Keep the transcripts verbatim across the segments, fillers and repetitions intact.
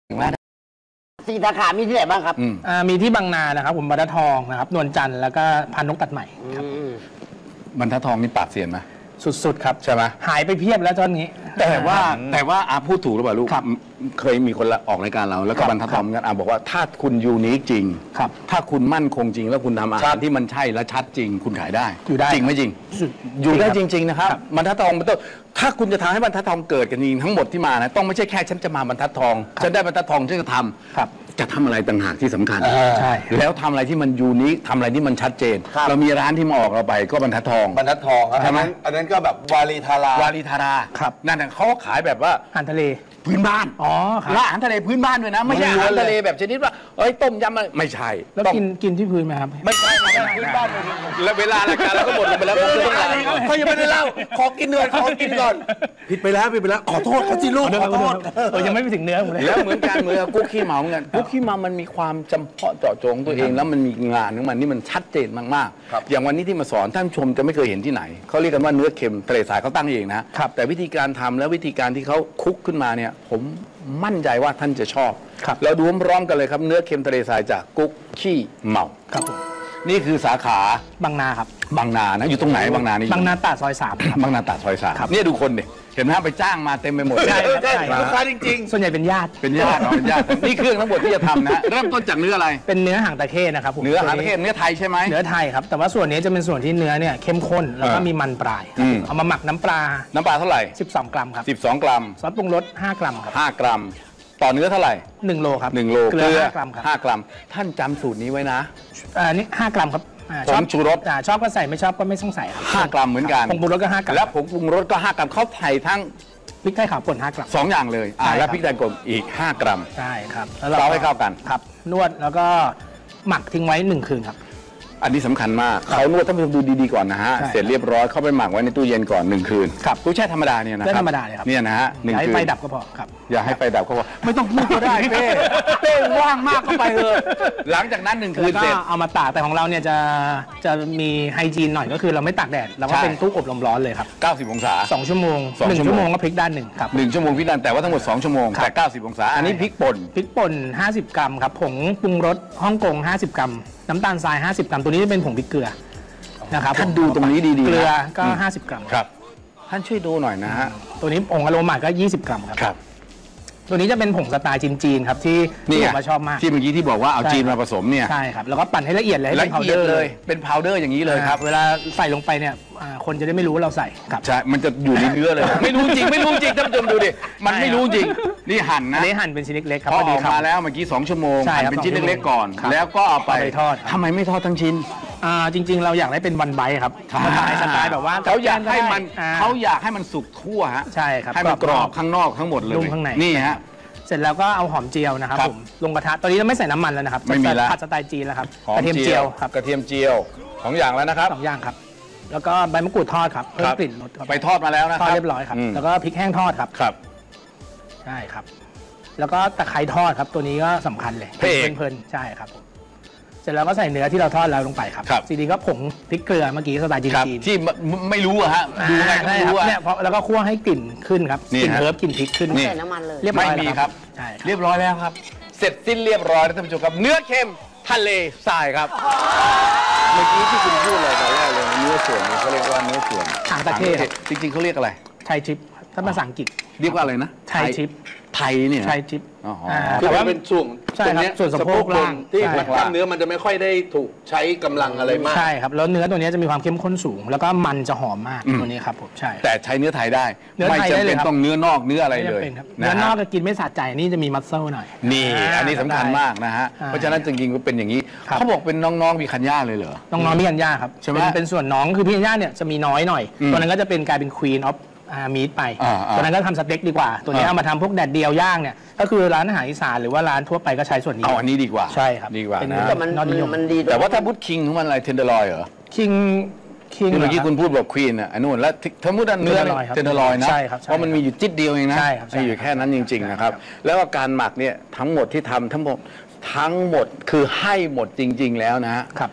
สี่สาขามีที่ไหนบ้างครับอ่ามีที่บางนานะครับผมบรรทัดทองนะครับนวลจันทร์แล้วก็พันนกตัดใหม่ครับบรรทัดทองนี่ปราบเซียนไหมสุดๆครับใช่ไหมหายไปเพียบแล้วตอนนี้แต่ว่าแต่ว่าอาพูดถูกหรือเปล่าลูกเคยมีคนละออกรายการเราแล้วก็บรรทัดทองกันอาบอกว่าถ้าคุณยูนิคจริงถ้าคุณมั่นคงจริงแล้วคุณทำอาหารที่มันใช่และชัดจริงคุณขายได้จริงไม่จริงอยู่ได้จริงๆนะครับบรรทัดทองมันต้องถ้าคุณจะทำให้บรรทัดทองเกิดกันจริงทั้งหมดที่มานะต้องไม่ใช่แค่ฉันจะมาบรรทัดทองฉันได้บรรทัดทองฉันจะทำจะทำอะไรต่างหากที่สำคัญใช่แล้วทำอะไรที่มันยูนิคทำอะไรที่มันชัดเจนเรามีร้านที่มาออกเราไปก็บรรทัดทองบรรทัดทองใช่ไหมอันนั้นก็แบบวารีธาราวารีธาราครับนั่นเขาขายแบบว่าอาหารทะเลพื้นบ้านอ๋อครับอาหารทะเลพื้นบ้านด้วยนะไม่ใช่อาหารทะเลแบบชนิดว่าเอ้ยต้มยำอะไรไม่ใช่แล้วกินกินที่พื้นไหมครับไม่ใช่ไม่ใช่พื้นบ้านแล้วเวลารายการเราก็หมดไปแล้วเขายังไม่ได้เล่าขอกินเนื้อขอกินก่อนผิดไปแล้วผิดไปแล้วขอโทษเขาสิลูกขอโทษเออยังไม่ไปถึงเนื้อผมเลยแล้วเหมือนกันเหมือนกุ๊กขี้เมาเหมือนกันกุ๊กขี้เมามันมีความจำเพาะเจาะจงตัวเองแล้วมันมีงานของมันนี่มันชัดเจนมากๆอย่างวันนี้ที่มาสอนท่านชมจะไม่เคยเห็นที่ไหนเขาเรียกกันว่าเนื้อเค็มทะเลทรายเขาตั้งเองนะแต่วิธีการทำและวิธีการที่เขาคุกขึ้นมาเนี่ยผมมั่นใจว่าท่านจะชอบเราดูพร้อมกันเลยครับเนื้อเค็มทะเลทรายจากกุ๊กขี้เมาครับผมนี่คือสาขาบางนาครับบางนานะอยู่ตรงไหนบางนานี่บางนาตราดซอยสามบางนาตราดซอยสามเนี่ยดูคนดิเห็นไหมไปจ้างมาเต็มไปหมดใช่ใช่ลูกค้าจริงๆส่วนใหญ่เป็นญาติเป็นญาติเป็นญาตินี่เครื่องทั้งหมดที่จะทำนะเริ่มต้นจากเนื้ออะไรเป็นเนื้อหางตะเข้นะครับเนื้อหางตะเข้เนื้อไทยใช่ไหมเนื้อไทยครับแต่ว่าส่วนนี้จะเป็นส่วนที่เนื้อเนี่ยเข้มข้นแล้วก็มีมันปลายเอามาหมักน้ำปลาน้ำปลาเท่าไหร่สิบสองกรัมครับสิบสองกรัมซอสปรุงรสห้ากรัมครับห้ากรัมต่อเนื้อเท่าไหร่หนึ่งโลครับหนึ่งโลเกลือห้ากรัมครับห้ากรัมท่านจำสูตรนี้ไว้นะอันนี้ห้ากรัมครับผงชูรสชอบก็ใส่ไม่ชอบก็ไม่ต้องใส่ครับห้ากรัมเหมือนกันผงปรุงรสก็ห้ากรัมแล้วผงปรุงรสก็ห้ากรัมเขาใส่ทั้งพริกไทยขาวป่นห้ากรัมสองอย่างเลยแล้วพริกไทยป่นอีกห้ากรัมใช่ครับแล้วเราให้เข้ากันครับนวดแล้วก็หมักทิ้งไว้หนึ่งคืนครับอันนี้สำคัญมากเขานวดท่านผู้ชมดูดีๆก่อนนะฮะเสร็จเรียบร้อยเข้าไปหมักไว้ในตู้เย็นก่อนหนึ่งคืนครับตู้แช่ธรรมดาเนี่ยนะครับธรรมดาเลยครับเนี่ยนะฮะหนึ่งคืนอย่าให้ไฟดับก็พอครับอย่าให้ไฟดับก็พอไม่ต้องพูดก็ได้เป้เป้ว่างมากเข้าไปเถอะหลังจากนั้นหนึ่งคืนเสร็จเอามาตากแต่ของเราเนี่ยจะจะมีไฮจีนหน่อยก็คือเราไม่ตากแดดเราก็เป็นตู้อบลมร้อนเลยครับเก้าสิบองศาสองชั่วโมงหนึ่งชั่วโมงก็พลิกด้านหนึ่งครับหนึ่งชั่วโมงพลิกด้านแต่ว่าทั้งหมดสองชั่วโมงแต่เก้าสิบองศาอันนี้พริกป่นพริกป่นห้าสิบกรัมครับผงปรุงรสฮ่องกงห้าสิบกรัมน้ำตาลทรายห้าสิบกรัมตัวนี้จะเป็นผงพริกเกลือนะครับท่านดูตรงนี้ดีๆเกลือก็ห้าสิบกรัมครับท่านช่วยดูหน่อยนะฮะตัวนี้ผงอโรมาก็ยี่สิบกรัมครับตัวนี้จะเป็นผงสไตล์จีนๆครับที่ที่ผมชอบมากที่เมื่อกี้ที่บอกว่าเอาจีนมาผสมเนี่ยใช่ครับแล้วก็ปั่นให้ละเอียดเลยละเอียดเลยเป็นพาวเดอร์อย่างนี้เลยครับเวลาใส่ลงไปเนี่ยคนจะได้ไม่รู้ว่าเราใส่ครับใช่มันจะอยู่ในเนื้อเลยไม่รู้จริงไม่รู้จริงท่านผู้ชมดูดิมันไม่รู้จริงนี่หั่นนะอันนี้หั่นเป็นชิ้นเล็กๆครับพอออกมาแล้วเมื่อกี้สองชั่วโมงหั่นเป็นชิ้นเล็กๆก่อนแล้วก็เอาไปทอดทำไมไม่ทอดทั้งชิ้นจริงๆเราอยากได้เป็นวันไบครับสไตล์สไตล์แบบว่าเขาอยากให้มันเขาอยากให้มันสุกทั่วฮะใช่ครับให้มันกรอบข้างนอกทั้งหมดเลยข้างในนี่ฮะเสร็จแล้วก็เอาหอมเจียวนะครับผมลงกระทะตอนนี้เราไม่ใส่น้ำมันแล้วนะครับไม่มีแล้วผัดสไตล์จีนแล้วครับกระเทียมเจียวครับกระเทียมเจียวสองอย่างแล้วนะครับสองอย่างครับแล้วก็ใบมะกรูดทอดครับเพิ่มกลิ่นรสไปทอดมาแล้วนะครับทอดเรียบร้อยครับแล้วก็พริกแห้งทอดครับครับใช่ครับแล้วก็ตะไคร้ทอดครับตัวนี้ก็สำคัญเลยเพลินๆใช่ครับเสร็จแล้วก็ใส่เนื้อที่เราทอดแล้วลงไปครับซีดีก็ผงพริกเกลือเมื่อกี้สไตล์จีนที่ไม่รู้อะฮะดูไงก็ไม่รู้อะเนี่ยแล้วก็คั่วให้กลิ่นขึ้นครับกลิ่นเฮิร์บกลิ่นพริกขึ้นใส่น้ำมันเลยเรียบร้อยไม่มีครับใช่เรียบร้อยแล้วครับเสร็จสิ้นเรียบร้อยแล้วท่านผู้ชมครับเนื้อเค็มทะเลทรายครับเมื่อกี้ที่คุณพูดเลยตอนแรกเลยเนื้อส่วนนี้เขาเรียกว่าเนื้อส่วนหางตะเข้จริงๆเขาเรียกอะไรไทยชิปถ้าภาษาอังกฤษเรียกว่าอะไรนะไทยชิปไทยเนี่ยไทยชิปแต่ว่าเป็นช่วงตรงนี้ส่วนสะโพกล่างที่กล้ามเนื้อมันจะไม่ค่อยได้ถูกใช้กำลังอะไรมากใช่ครับแล้วเนื้อตัวนี้จะมีความเข้มข้นสูงแล้วก็มันจะหอมมากตัวนี้ครับผมใช่แต่ใช้เนื้อไทยได้ไม่จำเป็นต้องเนื้อนอกเนื้ออะไรเลยเนื้อนอกก็กินไม่สะใจนี่จะมีมัสเซลหน่อยนี่อันนี้สำคัญมากนะฮะเพราะฉะนั้นจริงๆก็เป็นอย่างนี้เขาบอกเป็นน้องๆมีคันย่าเลยเหรอน้องๆมีคันย่าครับใช่ไหมเป็นส่วนน้องคือพี่คันย่าเนี่ยจะมีน้อยหน่อยตัวนั้นก็จะเป็นกลายเป็นควีนออฟมีดไปตัวนั้นก็ทำสเต็กดีกว่าตัวนี้เอามาทำพวกแดดเดียวย่างเนี่ยก็คือร้านอาหารอีสานหรือว่าร้านทั่วไปก็ใช้ส่วนนี้เอาอันนี้ดีกว่าใช่ครับดีกว่านะแต่มันมันดีแต่ว่าถ้าพูดคิงของมันอะไรเทนเดอร์ลอยเหรอคิงคิงเมื่อกี้คุณพูดบอกควีนอ่ะอันนู้นแล้วถ้าพูดเนื้อเทนเดอร์ลอยนะเพราะมันมีอยู่จิ๊ดเดียวเองนะมีอยู่แค่นั้นจริงๆนะครับแล้วก็การหมักเนี่ยทั้งหมดที่ทำทั้งหมดทั้งหมดคือให้หมดจริงๆแล้วนะครับ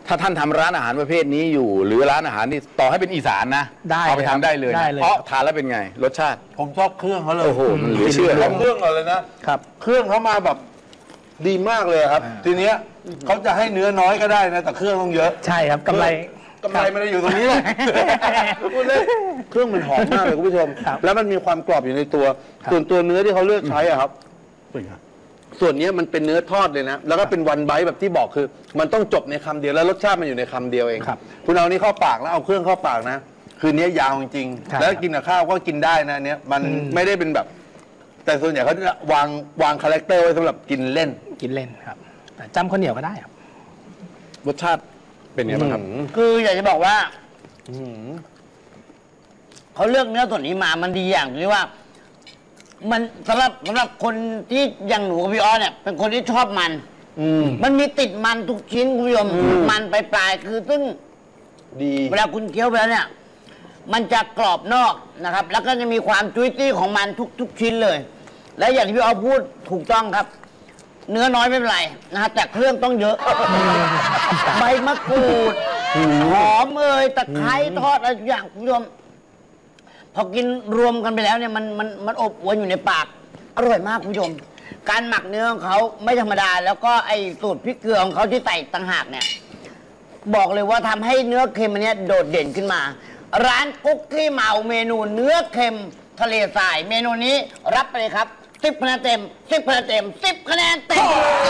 ถ้าท่านทำร้านอาหารประเภทนี้อยู่ หรือร้านอาหารที่ต่อให้เป็นอีสานนะได้เอาไปเลยครับทำได้เลยได้นะเลยเพราะครับทานแล้วเป็นไง รสชาติผมชอบเครื่องเขาเลยโอ้โหมันเหลือเชื่อชอบเครื่องก่อนเลยนะครับ เครื่องเขามาแบบดีมากเลยครับอ่าทีเนี้ยเขาจะให้เนื้อน้อยก็ได้นะแต่เครื่องต้องเยอะใช่ครับกำไรกำไรไม่ได้อยู่ตรงนี้เลยพูดเล่นเครื่องมันหอมมากเลยคุณผู้ชมครับแล้วมันมีความกรอบอยู่ในตัวครับส่วนตัวเนื้อที่เขาเลือกใช้อะครับเป็นไงส่วนนี้มันเป็นเนื้อทอดเลยนะ แล้วก็เป็นวันไบต์แบบที่บอกคือ มันต้องจบในคำเดียวแล้วรสชาติมันอยู่ในคำเดียวเองครับคุณเอานี้เข้าปากแล้วเอาเครื่องเข้าปากนะ คืนนี้ยาวจริงครับๆแล้วกินกับข้าวก็กินได้นะอันเนี้ยมันอืมไม่ได้เป็นแบบ แต่ส่วนใหญ่เขาจะวางวางคาแรคเตอร์ไว้สำหรับกินเล่นกินเล่นครับแต่จำข้าวเหนียวก็ได้ครับรสชาติเป็นไงบ้างครับคืออยากจะบอกว่าอืมเขาเลือกเนื้อส่วนนี้มามันดีอย่างที่ว่า มันสำหรับสำหรับคนที่อย่างหนูกับพี่อ้อเนี่ย เป็นคนที่ชอบมันอืมมันมีติดมันทุกชิ้นคุณผู้ชมมันปลายๆคือซึ่งดีเวลาคุณเคี้ยวไปแล้วเนี่ย มันจะกรอบนอกนะครับ แล้วก็จะมีความจุยตี้ของมันทุกทุกชิ้นเลย และอย่างที่พี่อ้อพูดถูกต้องครับ เนื้อน้อยไม่เป็นไรนะฮะแต่เครื่องต้องเยอะ ใบมะกรูดหอมเอ่ยตะไคร้ทอดอะไรทุกอย่างคุณผู้ชมพอกินรวมกันไปแล้วเนี่ยมันมันมันอบอวนอยู่ในปาก อร่อยมากคุณผู้ชม การหมักเนื้อของเขาไม่ธรรมดา แล้วก็ไอ้สูตรพริกเกลือของเขาที่ใส่ต่างหากเนี่ย บอกเลยว่าทำให้เนื้อเค็มอันเนี้ยโดดเด่นขึ้นมา ร้านกุ๊กที่เหมาเมนูเนื้อเค็มทะเลทราย เมนูนี้รับไปเลยครับสิบคะแนนเต็มสิบคะแนนเต็มสิบคะแนนเต็ม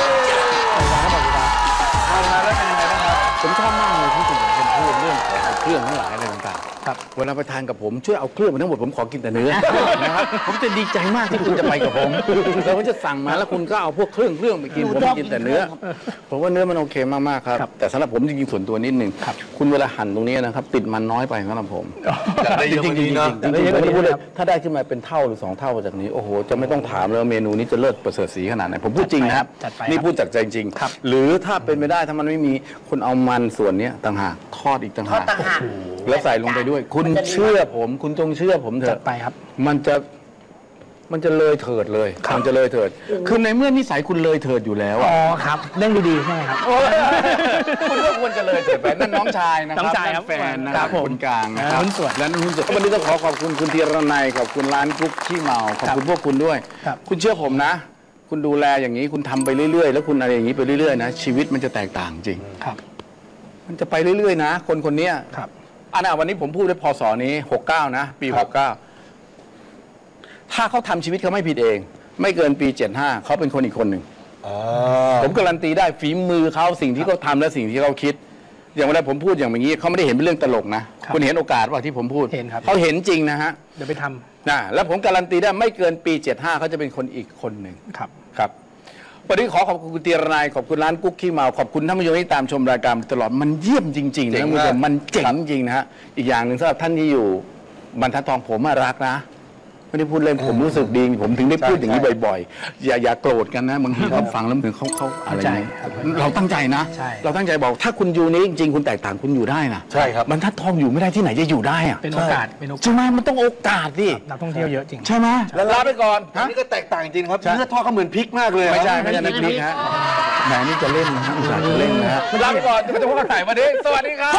ผมชอบมากเลยที่คุณเป็นพูดเรื่องของเครื่องทั้งหลายอะไรต่างๆครับเวลาไปทานกับผมช่วยเอาเครื่องมาทั้งหมดผมขอกินแต่เนื้อ นะครับผมจะดีใจมากที่คุณจะไปกับผมแล้วผมจะสั่งมาแล้วคุณก็เอาพวกเครื่องเครื่องไปกินหนูผมชอบกินแต่เนื้อกินเครื่องครับผมว่าเนื้อมันโอเคมากๆครับครับแต่สำหรับผมจริงๆส่วนตัวนิดนึงครับคุณเวลาหั่นตรงนี้นะครับติดมันน้อยไปสำหรับผมอยากได้เยอะกว่านี้นะจริงๆจริงๆผมไม่ได้พูดเลยถ้าได้ขึ้นมาเป็นเท่าหรือสองเท่าจากนี้โอ้โหจะไม่ต้องถามเลยว่าเมนูนี้จะเลิศประเสริฐสีขนาดไหนผมพูดจริงนะครับจัดไปครับนี่พูดจากใจจริงครับหรือถ้าเป็นไม่ได้ถ้ามันไม่มีคุณเอามันส่วนเนี้ยต่างหากทอดอีกต่างทอหาดกต่างหากแล้วใส่ลงไปด้วย คุณมันจะดีมากเชื่อผม คุณจงเชื่อผมเถจัดอะไปครับมันจะมันจะเลยเถิดเลย มันจะเลยเถิด คือในเมื่อนิสัยคุณเลยเถิดอยู่แล้วอ๋อะอครับเรื่องดีๆใช่ไหมครับคุณก็ควรจะเลยเถิดไปนั่นน้องชายนะคน้รัองชายครับนั่นแฟนนะคครัรับบผมคนกลางนะครับหุ้นส่วนและนั่นหุ้นส่วนวันนี้ต้องขอขอบคุณคุณธีรนัยขอบคุณร้านกุ๊กขี้เมาขอบคุณพวกคุณด้วยครับคุณเชื่อผมนะ คุณดูแลอย่างนี้คุณทำไปเรื่อยๆ แล้วคุณอะไรอย่างนี้ไปเรื่อยๆนะชีวิตมันจะแตกต่างจริงครับมันจะไปเรื่อยๆนะ คนคนเนี้ยครับอันน่ะวันนี้ผมพูดได้พศนี้หกเก้านะ ปีหกเก้าถ้าเขาทำชีวิตเขาไม่ผิดเอง ไม่เกินปีเจ็ดห้าเขาเป็นคนอีกคนหนึ่งผมการันตีได้ฝีมือเขาสิ่งที่เขาทำและสิ่งที่เขาคิด อย่างเวลาผมพูดอย่างอย่างนี้เขาไม่ได้เห็นเป็นเรื่องตลกนะครับ คุณเห็นโอกาสว่าที่ผมพูดเห็นครับเขาเห็นจริงนะฮะเดี๋ยวไปทนะแล้วผมการันตีได้ไม่เกินปีเจ็ดห้าเขาจะเป็นคนอีกคนหนึ่งำครับครับวันนี้ขอขอบคุณคุณตีรนายขอบคุณร้านกุ๊กขี้เมาขอบคุณท่านผู้ชมที่ตามชมรายการมาตลอดมันเยี่ยมจริงๆนะเจ๋งท่านผู้ชมมากมันเจ๋งจริงนะฮะอีกอย่างหนึ่งสำหรับท่านที่อยู่บรรทัดทองผมอะรักนะไม่ได้พูดเล่นผมรู้สึกดี ผมถึงได้พูดอย่างนี้บ่อยๆ อย่าอย่าโกรธกันนะบางทีเขาฟังแล้วเหมือนเขาเขาอะไรอย่างเงี้ยเข้าใจเราตั้งใจนะใช่เราตั้งใจบอกถ้าคุณอยู่นี้จริงๆคุณแตกต่างคุณอยู่ได้นะใช่ครับบรรทัดทองอยู่ไม่ได้ที่ไหนจะอยู่ได้อะเป็นโอกาสเป็นโอกาสใช่ไหมมันต้องโอกาสดินักท่องเที่ยวเยอะจริงใช่ไหมแล้วลาไปก่อนอันฮะนี้ก็แตกต่างจริงครับเนื้อทอดเขาเหมือนพริกมากเลยไม่ใช่ครับไม่ใช่นักพริกฮะแหมนี่จะเล่นนะฮะอุตส่าห์จะเล่นนะฮะลาไปก่อนจะไปพบกันใหม่วันนี้สวัสดีครับ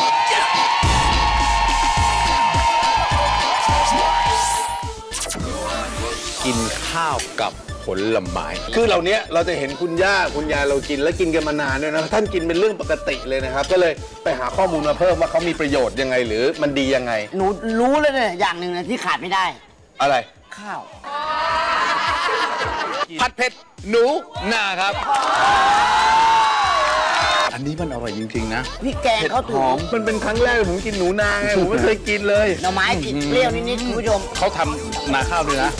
กินข้าวกับผลไม้คือเหล่านี้เราจะเห็นคุณย่าคุณยายเรากินและกินกันมานานด้วยนะท่านกินเป็นเรื่องปกติเลยนะครับ ก็เลยไปหาข้อมูลมาเพิ่มว่าเขามีประโยชน์ยังไงหรือมันดียังไงหนูรู้เลยเนี่ยอย่างหนึ่งนะที่ขาดไม่ได้อะไรข้าวผัดเผ็ดหนูนาครับ อันนี้มันอร่อยจริงๆนะพี่แกงเขาหถูอก มมันเป็นครั้งแรกที่ผมกินหนูนาไงผมไม่เคยกินเลยหน่อไม้กลิ่นเปรี้ยวนิดๆคุณผู้ชมเขาทำนาข้าวด้วยนะ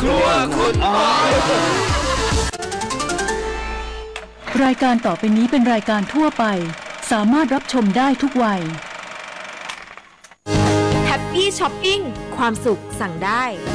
รายการต่อไปนี้เป็นรายการทั่วไป สามารถรับชมได้ทุกวัยแฮปปี้ช้อปปิ้งความสุขสั่งได้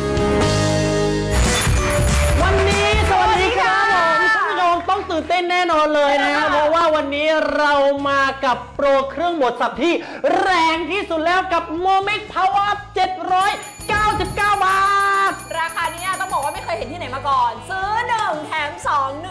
วันนี้สวัสดีครับผมท่านผู้ชมต้องตื่นเต้นแน่นอนเลยนะ เพราะว่าวันนี้เรามากับโปรเครื่องบดสับที่แรงที่สุดแล้วกับ Momex Power เจ็ดร้อยเก้าสิบเก้า บาทราคานี้ต้องบอกว่าไม่เคยเห็นที่ไหนมาก่อน ซื้อหนึ่งแถมสอง หนึ่งอะไร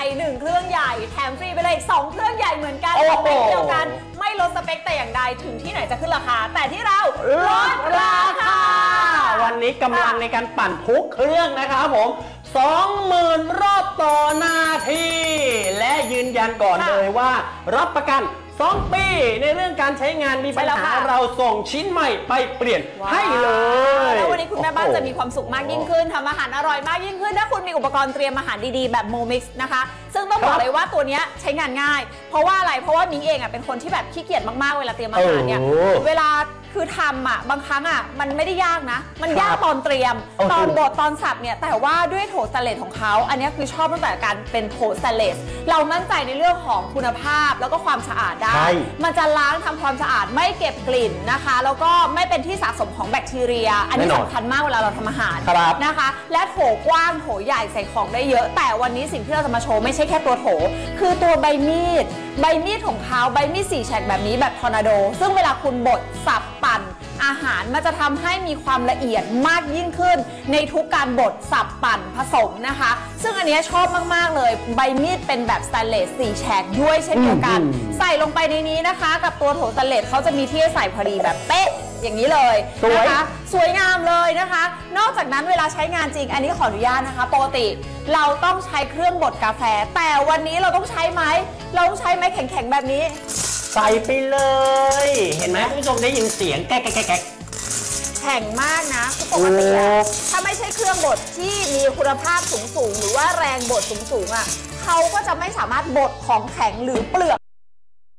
หนึ่งเครื่องใหญ่แถมฟรีไปเลยสองเครื่องใหญ่เหมือนกันโอ้สโหเปคเดียวกันไม่ลดสเปคแต่อย่างใดถึงที่ไหนจะขึ้นราคา แต่ที่เราลดราคาวันนี้กำลังในการปั่นทุกเครื่องนะครับผม สองหมื่น รอบต่อนาที และยืนยันก่อนค่ะเลยว่า รับประกัน สอง ปี ในเรื่องการใช้งานมีปัญใช่แล้วหาค่ะเราส่งชิ้นใหม่ไปเปลี่ยนให้เลยแล้ววันนี้คุณแม่บ้านโอ้โหจะมีความสุขมากยิ่งขึ้นทำอาหารอร่อยมากยิ่งขึ้น ถ้าคุณมีอุปกรณ์เตรียมอาหารดีๆแบบโมมิกซ์นะคะ ซึ่งต้องบอกเลยว่าตัวเนี้ยใช้งานง่าย เพราะว่าอะไรเพราะว่ามิ้งเองอ่ะเป็นคนที่แบบขี้เกียจมากๆเวลาเตรียมอาหารเนี่ยโอ้เวลาคือทำอ่ะบางครั้งอ่ะมันไม่ได้ยากนะ มันยากครับตอนเตรียมโอ้โหตอนบดตอนสับเนี่ยแต่ว่าด้วยโถสแตนเลสของเขาอันเนี้ยคือชอบตั้งแต่การเป็นโถสแตนเลสเรามั่นใจในเรื่องของคุณภาพแล้วก็ความสะอาดได้ใช่มันจะล้างทำความสะอาดไม่เก็บกลิ่นนะคะ แล้วก็ไม่เป็นที่สะสมของแบคทีเรีย อันนี้แน่นอนสำคัญมากเวลาเราทำอาหารครับนะคะ และโถกว้างโถใหญ่ใส่ของได้เยอะ แต่วันนี้สิ่งที่เราจะมาโชว์ไม่ใช่แค่ตัวโถ คือตัวใบมีดใบมีดของเขาใบมีดสี่แฉกแบบนี้แบบทอร์นาโด ซึ่งเวลาคุณบดสับปั่นอาหารมันจะทำให้มีความละเอียดมากยิ่งขึ้น ในทุกการบดสับปั่นผสมนะคะ ซึ่งอันเนี้ยชอบมากๆเลยใบมีดเป็นแบบสแตนเลสสี่แฉกด้วยเช่นเดียวกัน ใส่ลงไปในนี้นะคะ กับตัวโถสแตนเลสเขาจะมีที่ให้ใส่พอดีแบบเป๊ะอย่างนี้เลยสวยนะคะสวยงามเลยนะคะ นอกจากนั้นเวลาใช้งานจริง อันนี้ขออนุญาตนะคะ ปกติเราต้องใช้เครื่องบดกาแฟ แต่วันนี้เราต้องใช้ไหมเราต้องใช้ไม้แข็งๆแบบนี้ใส่ไปเลย เห็นไหมคุณผู้ชมได้ยินเสียงแก๊กแก๊กแก๊กแก๊กแข็งมากนะคือปกติอะถ้าไม่ใช่เครื่องบดที่มีคุณภาพสูงๆหรือว่าแรงบดสูงๆอ่ะเขาก็จะไม่สามารถบดของแข็งหรือเปลือก